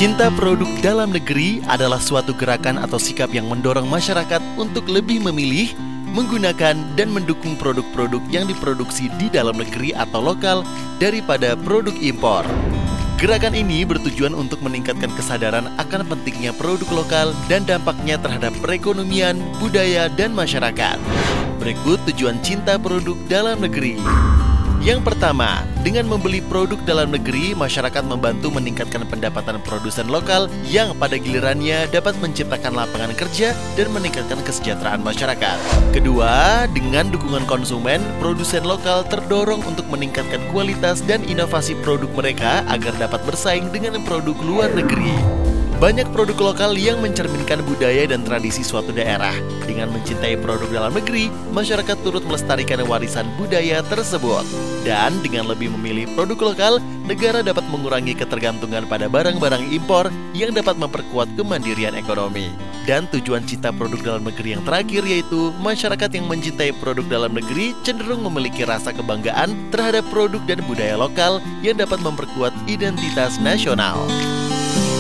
Cinta produk dalam negeri adalah suatu gerakan atau sikap yang mendorong masyarakat untuk lebih memilih, menggunakan, dan mendukung produk-produk yang diproduksi di dalam negeri atau lokal daripada produk impor. Gerakan ini bertujuan untuk meningkatkan kesadaran akan pentingnya produk lokal dan dampaknya terhadap perekonomian, budaya, dan masyarakat. Berikut tujuan cinta produk dalam negeri. Yang pertama, dengan membeli produk dalam negeri, masyarakat membantu meningkatkan pendapatan produsen lokal yang pada gilirannya dapat menciptakan lapangan kerja dan meningkatkan kesejahteraan masyarakat. Kedua, dengan dukungan konsumen, produsen lokal terdorong untuk meningkatkan kualitas dan inovasi produk mereka agar dapat bersaing dengan produk luar negeri. Banyak produk lokal yang mencerminkan budaya dan tradisi suatu daerah. Dengan mencintai produk dalam negeri, masyarakat turut melestarikan warisan budaya tersebut. Dan dengan lebih memilih produk lokal, negara dapat mengurangi ketergantungan pada barang-barang impor yang dapat memperkuat kemandirian ekonomi. Dan tujuan cinta produk dalam negeri yang terakhir yaitu masyarakat yang mencintai produk dalam negeri cenderung memiliki rasa kebanggaan terhadap produk dan budaya lokal yang dapat memperkuat identitas nasional.